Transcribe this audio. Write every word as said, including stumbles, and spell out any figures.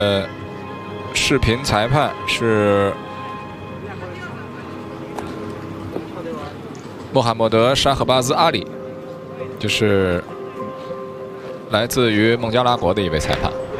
呃，视频裁判是穆罕默德·沙赫巴兹·阿里，就是来自于孟加拉国的一位裁判。